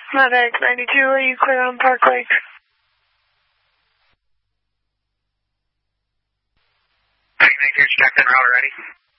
Medic 92, are you clear on Park Lake? Medic 92, checked in route already.